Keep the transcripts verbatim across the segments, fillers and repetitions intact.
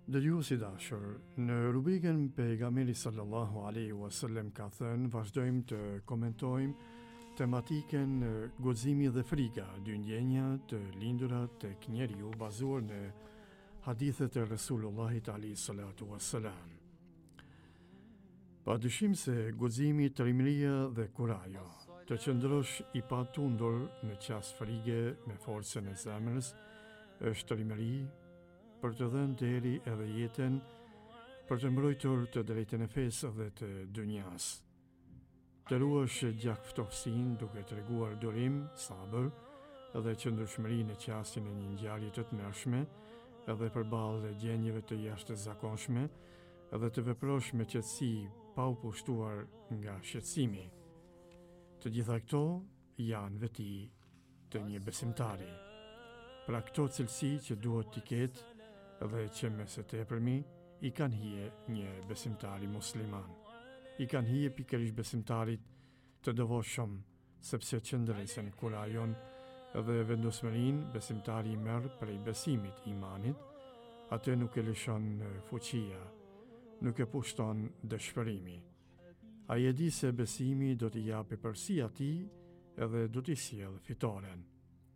Dëgjuesi dashur, në rubrikën pejgamberi sallallahu alaihi wasallam ka thënë, vazhdojmë të komentojmë tematikën guximi dhe frika, dy ndjenja të lindura tek njeriu bazuar në hadithet e Resulullahit alayhi salatu wassalam. Pa dyshim se guximi, trimëria dhe kurajo, të qëndrosh i patundur në qasë frige me forcën e zemrës, është trimëri për të dhënë deri edhe jetën, për të mbrojtur të drejtën e fesë dhe të dynjas. Të ruash gjak ftofsin duke treguar durim, sabër dhe qëndrueshmëri në qasjen e një ngjarje të tmerrshme, edhe përballë gjendjeve të jashtëzakonshme, dhe të veprosh me qetësi pa u pushtuar nga shqetësimi. Të gjitha këto janë veti të një besimtari. Pra këto cilësi që duhet t'i ketë dhe që me së tepërmi i kanë hije një besimtari musliman. I kanë hije pikërisht besimtarit të devotshëm, sepse qëndresen kurajon dhe vendosmërinë besimtari i merr prej besimit, imanit, atë nuk e lëshon fuqia, nuk e pushton dëshpërimi. Ai e di se besimi do t'i japë përsi atij edhe do t'i sjellë fitoren.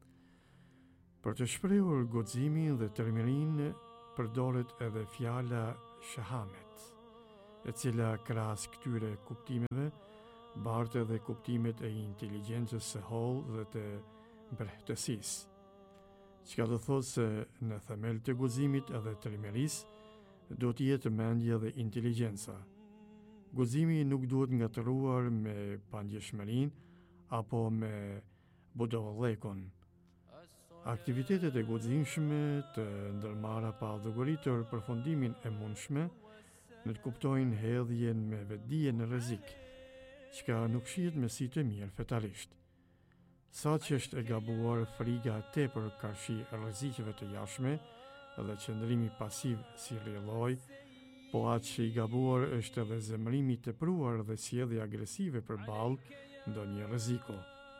Për të shprehur guximin dhe tërmirinë përdoret edhe fjala shahamet, e cila krahas këtyre kuptimeve bartë edhe kuptimet e inteligjencës së hollë dhe të mbrehtësisë. Çka do thotë se në themel të guximit edhe tërmerisë do të jetë mendja dhe inteligjenca. Guximi nuk duhet ngatëruar me pandjeshmërinë apo me budollëkun. Aktivitetet e guximshme të ndërmarra pa llogaritur përfundimin e mundshme, në të kuptojnë hedhjen me vetdije në rrezik, çka nuk shihet me sy të mirë fetarisht. Sa që është e gabuar friga e tepër karshi rrezikeve të jashtme dhe qëndrimi pasiv si rrjelloj, po aq që i gabuar është edhe zemrimi i tepruar dhe sjellje agresive përballë ndonjë rreziku.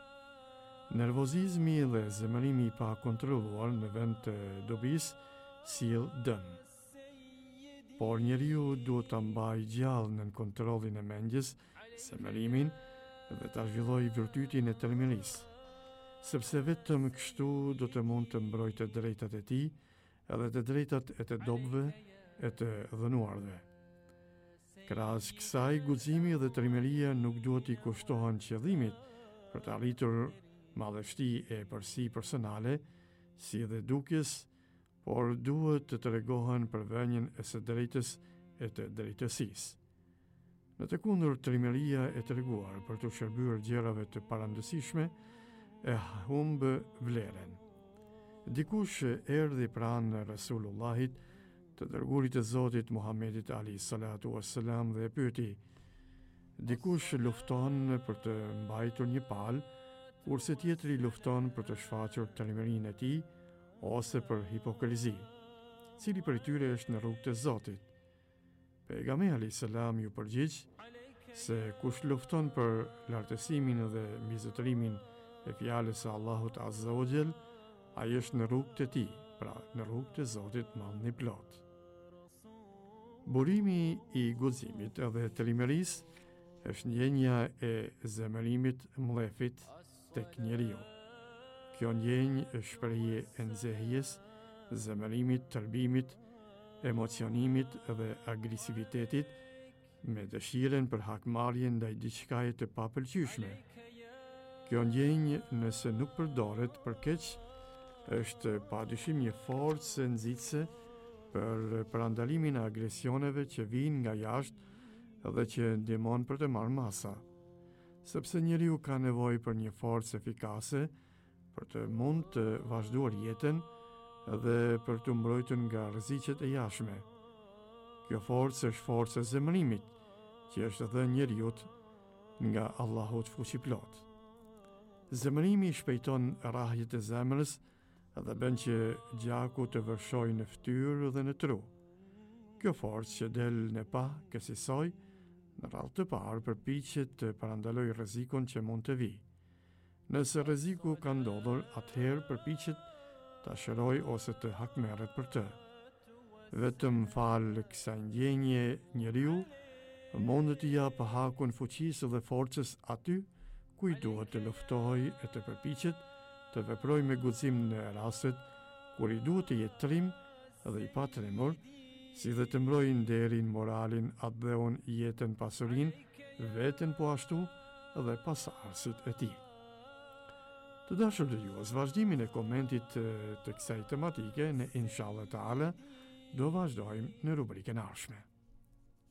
Nervozizmi dhe zemërimi i pa kontrolluar në vend të dobis sjell dëm. Por njeriu duhet ta mbajë gjallë nën kontrollin e mendjes, zemërimin dhe ta zhvillojë virtytin e tërmirisë, sepse vetëm kështu do të mund të mbrojë të drejtat e tij edhe të drejtat e të dobëve e të dhënuarve. Krahas kësaj, guximi dhe tërmiria nuk duhet i kushtohen qëllimit për të arritur madhështi e përsi personale, si dhe dukjes, por duhet të tregohen për vënien e së drejtës e të drejtësisë. Në të kundërt, trimëria e treguar për të shërbyer gjërave të parandësishme e humb vlerën. Dikush erdhi pranë Resulullahit, të dërguarit të Zotit Muhammedit alayhi salatu wassalam, dhe e pyeti: dikush lufton për të mbajtur një palë, kurse tjetri lufton për të shfaqur tërmërinë e tij ose për hipokrizi. Cili prej tyre është në rrugë të Zotit? Pejgamberi alayhi salam ju përgjigj se kush lufton për lartësimin dhe mbizotërimin e fjalës së Allahut Azza wa Jall, ai është në rrugë të tij, pra në rrugë të Zotit madhni plot. Burimi i guximit edhe tërmërisë është ndjenja e zemërimit mllefit tek njeriu. Kjo ndjenjë është shprehje e nxehjes, zemërimit, tërbimit, emocionimit dhe agresivitetit, me dëshiren për hakmarrje ndaj diçkaje të papëlqyeshme. Kjo ndjenjë, nëse nuk përdoret për keq, është padyshim një forcë nxitse për parandalimin e agresioneve që vijnë nga jashtë dhe që ndihmon për të marrë masa, sepse njeriu ka nevojë për një forcë efikase për të mund të vazhduar jetën dhe për të mbrojtur nga rreziqet e jashtme. Kjo forcë është forca e zemërimit, që është dhënë njeriu nga Allahu i fuqiplot. Zemërimi shpejton rrahjet e zemrës dhe bën që gjaku të vërshojë në fytyrë dhe në tru. Kjo forcë që del në pa kësaj, në radhë të parë përpiqet të parandalojë rrezikun që mund të vijë. Nëse rreziku ka ndodhur, atëherë përpiqet ta shërojë ose të hakmerret për të. Vetëm falë kësaj ndjenje njeriu mund të japë hakun fuqisë dhe forcës aty ku i duhet të luftojë e të përpiqet të veprojë me guxim në rastet kur i duhet të jetë trim dhe i patremur, si dhe të mbrojë nderin, moralin, atë dheun, jetën, pasurinë, veten po ashtu dhe pasardhësit e tij. Të dashur dëgjues, vazhdimin e komentit të, të kësaj tematike në inshallah taala do vazhdojmë në rubrikën e ardhshme.